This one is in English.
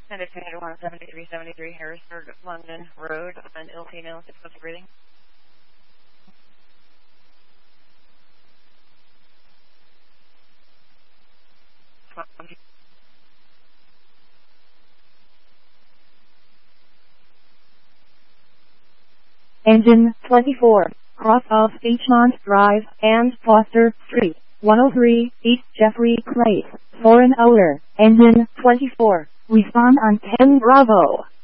And if you had 17373 Harrisburg, London Road, on ill female, difficulty breathing. Engine 24, cross of Beachmont Drive and Foster Street, 103, East Jeffrey Place, foreign odor. Engine 24, respond on 10 Bravo.